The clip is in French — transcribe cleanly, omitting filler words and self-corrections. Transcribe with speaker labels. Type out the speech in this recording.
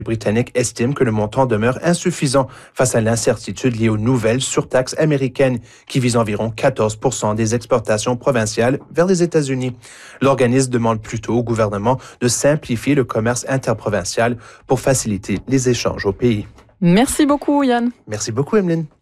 Speaker 1: britannique estime que le montant demeure insuffisant face à l'incertitude liée aux nouvelles surtaxes américaines qui visent environ 14% des exportations provinciales vers les États-Unis. L'organisme demande plutôt au gouvernement de simplifier le commerce interprovincial pour faciliter les échanges au pays.
Speaker 2: Merci beaucoup, Yann.
Speaker 1: Merci beaucoup, Emeline.